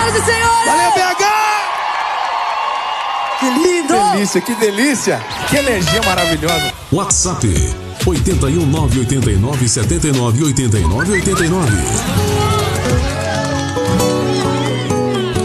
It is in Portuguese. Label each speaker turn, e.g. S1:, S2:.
S1: Senhoras e senhores!
S2: Valeu, BH!
S1: Que lindo!
S2: Que delícia, que delícia! Que energia maravilhosa!
S3: WhatsApp 81989 79 89 89.